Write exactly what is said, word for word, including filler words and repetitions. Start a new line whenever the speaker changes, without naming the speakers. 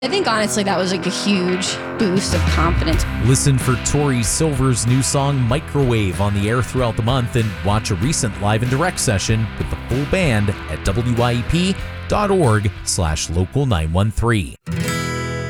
I think honestly that was like a huge boost of confidence.
Listen for Tori Silver's new song Microwave on the air throughout the month, and watch a recent live and direct session with the full band at W I E P dot org slash local nine one three.